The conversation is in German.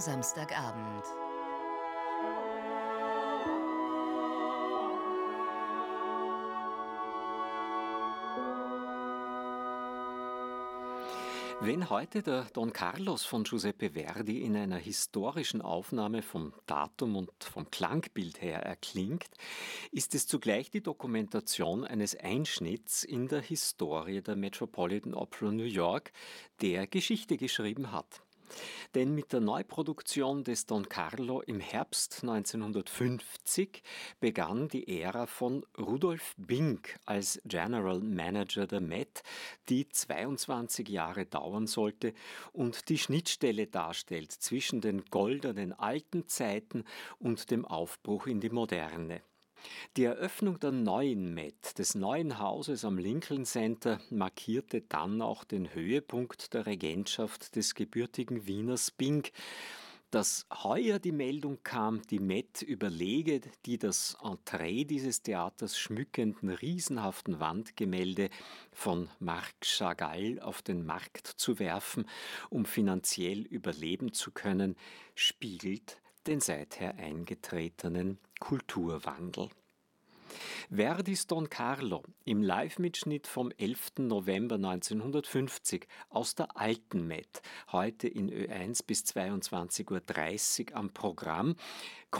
Samstagabend. Wenn heute der Don Carlos von Giuseppe Verdi in einer historischen Aufnahme vom Datum und vom Klangbild her erklingt, ist es zugleich die Dokumentation eines Einschnitts in der Historie der Metropolitan Opera New York, der Geschichte geschrieben hat. Denn mit der Neuproduktion des Don Carlo im Herbst 1950 begann die Ära von Rudolf Bink als General Manager der Met, die 22 Jahre dauern sollte und die Schnittstelle darstellt zwischen den goldenen alten Zeiten und dem Aufbruch in die Moderne. Die Eröffnung der neuen Met, des neuen Hauses am Lincoln Center, markierte dann auch den Höhepunkt der Regentschaft des gebürtigen Wieners Bink. Dass heuer die Meldung kam, die Met überlege, die das Entree dieses Theaters schmückenden riesenhaften Wandgemälde von Marc Chagall auf den Markt zu werfen, um finanziell überleben zu können, spiegelt den seither eingetretenen Kulturwandel. Verdis Don Carlo im Live-Mitschnitt vom 11. November 1950 aus der alten Met, heute in Ö1 bis 22:30 Uhr am Programm,